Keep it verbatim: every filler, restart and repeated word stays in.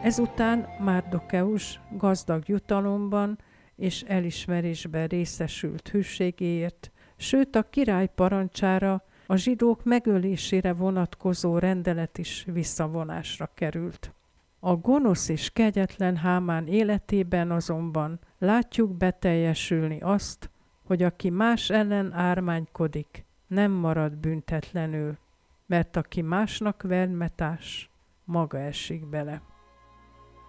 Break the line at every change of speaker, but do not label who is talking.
Ezután Márdokeus gazdag jutalomban és elismerésben részesült hűségéért, sőt a király parancsára a zsidók megölésére vonatkozó rendelet is visszavonásra került. A gonosz és kegyetlen Hámán életében azonban látjuk beteljesülni azt, hogy aki más ellen ármánykodik, nem marad büntetlenül, mert aki másnak vermetás, maga esik bele.